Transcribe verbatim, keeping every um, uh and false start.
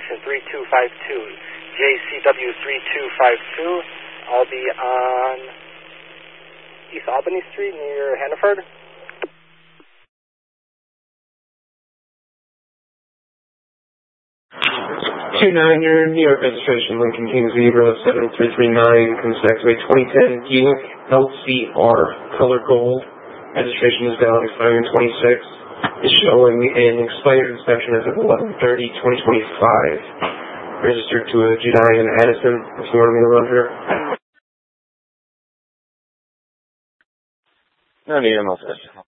Addison three two five two, J C W three two five two. I'll be on East Albany Street near Hannaford. two nine, your New York registration, Lincoln King Zebra seven three three nine, comes back to a twenty ten Buick L C R, color gold. Registration is valid expiring twenty-six. Is showing an expired inspection as of eleven thirty twenty twenty-five. Registered to a Judean Addison, if you want me to run her. No need, I'm all set.